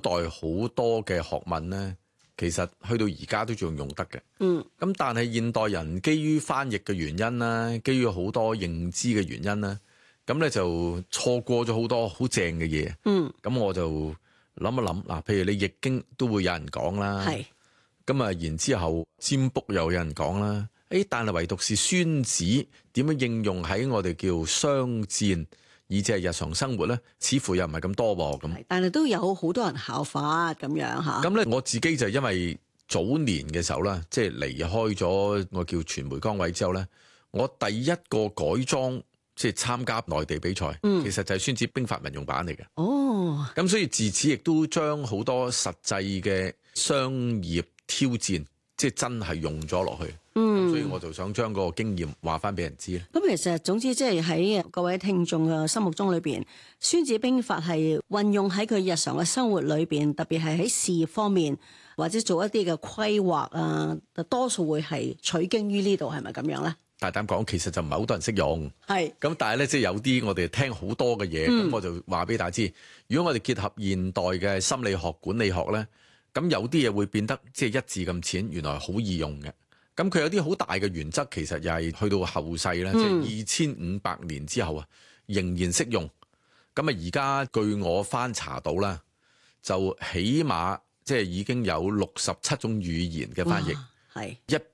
代好多嘅學問咧，其實去到而家都仲用得嘅。咁但係現代人基於翻譯嘅原因啦，基於好多認知嘅原因啦，咁咧就錯過咗好多好正嘅嘢。咁我就諗一諗嗱，譬如你易經都會有人講啦，咁啊然之後占卜又有人講啦，但係唯獨是孫子點樣應用喺我哋叫商戰，以至係日常生活咧，似乎又唔係咁多喎。咁但係都有好多人效法咁樣嚇。 咁咧我自己就因為早年嘅時候啦，即係離開咗我叫傳媒崗位之後咧，我第一個改裝即係參加內地比賽，其實就係孫子兵法運用版嚟嘅。咁所以自此亦都將好多實際嘅商業挑戰，即係真係用咗落去。所以我就想將嗰個經驗話翻俾人知咧。 咁其實總之即係喺各位聽眾嘅心目中裏邊，孫子兵法係運用喺佢日常嘅生活裏邊，特別係喺事業方面或者做一啲嘅規劃啊，多數會係取經於呢度，係咪咁樣咧？ 大膽講，其實就唔係好多人識用。咁但係咧，即係有啲我哋聽好多嘅嘢，咁我就話俾大家知。如果我哋結合現代嘅心理學、管理學咧，咁有啲嘢會變得即係一字咁淺，原來好易用嘅。咁佢有啲好大嘅原則，其實又係去到後世咧，即係2500年之後啊，仍然適用。咁啊，而家據我翻查到啦，就起碼即係已經有67種語言嘅翻譯，係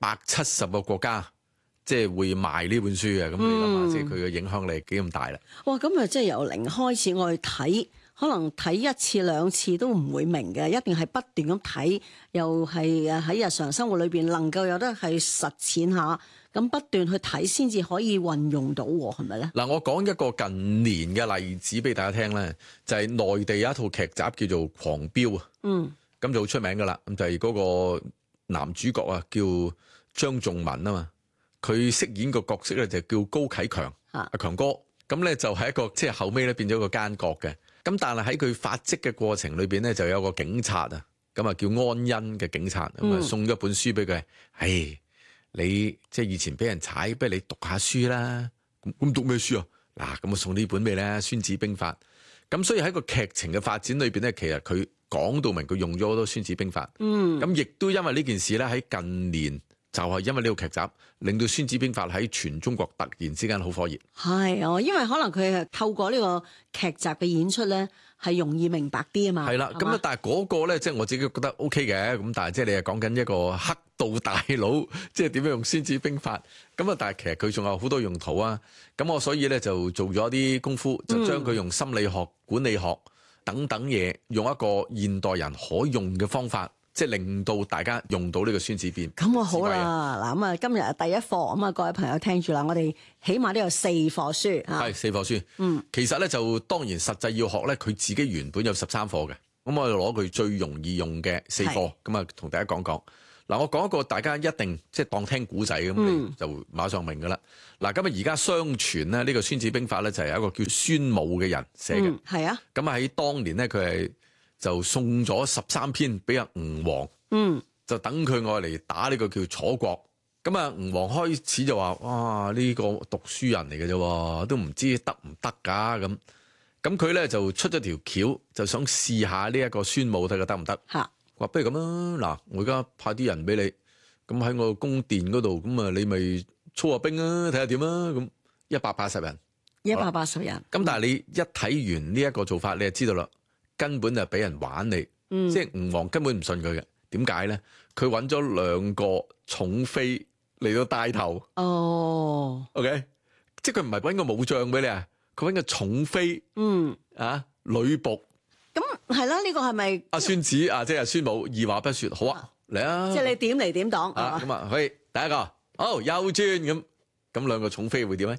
170個國家即係會賣呢本書嘅。咁你諗下，即係佢嘅影響力幾咁大啦。 哇！咁啊，即係由零開始我去睇。可能睇一次兩次都唔會明嘅，一定係不斷咁睇，又係喺日常生活裏邊能夠有得係實踐下，咁不斷去睇先至可以運用到，係咪咧？嗱， 我講一個近年嘅例子俾大家聽咧，就係內地有一套劇集叫做《狂飆》啊，咁就好出名噶啦，咁就係嗰個男主角啊叫張仲文啊嘛，佢飾演個角色咧就叫高啟強，阿強哥，咁咧就係一個即係後尾咧變咗個奸角嘅。咁但係喺佢發跡嘅過程裏邊咧，就有個警察啊，咁啊叫安恩嘅警察，咁啊送咗本書俾佢，你即係以前俾人踩，不如你讀下書啦。咁讀咩書啊？嗱，咁我送呢本咩咧？《孫子兵法》。咁所以喺個劇情嘅發展裏邊咧，其實佢講到明，佢用咗好多《孫子兵法》。咁亦都因為呢件事咧，喺近年就係因為呢個劇集，令到《孫子兵法》喺全中國突然之間好火熱。 係因為可能佢係透過呢個劇集嘅演出咧，係容易明白啲啊嘛。 係啦，咁啊，但係嗰個咧，即係我自己覺得 OK 嘅。咁但係即係你係講緊一個黑道大佬，即係點樣用《孫子兵法》咁啊？但係其實佢仲有好多用途啊。咁我所以咧就做咗啲功夫，就將佢用心理學、管理學等等嘢，用一個現代人可用嘅方法。即係令到大家用到呢個孫子兵法。 咁好啦，嗱咁啊，今日第一課咁啊，各位朋友聽住啦，我哋起碼都有4課書嚇。 係4課書。其實咧就當然實際要學咧，佢自己原本有13課嘅。咁我就攞佢最容易用嘅4課，咁啊同大家講講。嗱，我講一個大家一定即係當聽古仔咁，你就馬上明噶啦。嗱，咁啊而家相傳咧呢個孫子兵法咧就係一個叫孫武嘅人寫嘅。 係啊。 咁啊喺當年咧佢係就送咗13篇俾阿吳王，就等佢愛嚟打呢個叫楚國。咁啊，吳王開始就話：哇，呢個讀書人嚟嘅啫，都唔知得唔得噶咁。咁佢咧就出咗條橋，就想試下呢一個孫武睇佢得唔得。話不如咁啊，嗱，我而家派啲人俾你，咁喺我宮殿嗰度，咁啊你咪操下兵啊，睇下點啊。咁180人 ，180人。 咁但係你一睇完呢一個做法，你就知道啦。根本就俾人玩你，即係吳王根本唔信佢嘅。點解咧？佢揾咗2個寵妃嚟到帶頭。OK， 即係佢唔係揾個武將俾你啊，佢揾個寵妃。女僕。 咁係啦，呢個係咪阿孫子啊？即係阿孫武，二話不說，好啊，嚟啊！ 即係你點嚟點擋啊？咁啊，可以第一個，好右轉咁2個寵妃會點咧？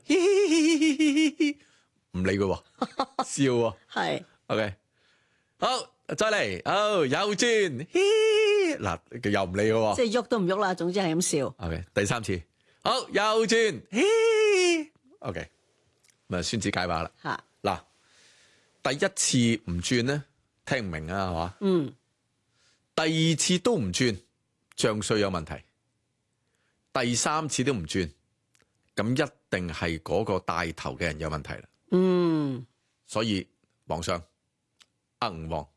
唔理佢喎，笑喎。 係 OK。好，再嚟，好右轉，嗱佢又唔理嘅喎， 即係喐都唔喐啦，總之係咁笑。 OK，第3次，好右轉，OK， 咪孫子解話啦。嗱，第1次唔轉咧，聽唔明啊，係嘛？第2次都唔轉，將帥有問題。第3次都唔轉，咁一定係嗰個帶頭嘅人有問題啦。所以皇上。吳王